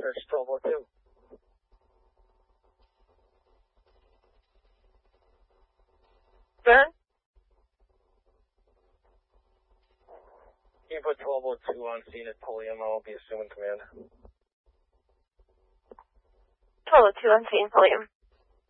search 1202. Sir? Can you put 1202 on scene at Pulliam? I'll be assuming command. 1202 on scene, William.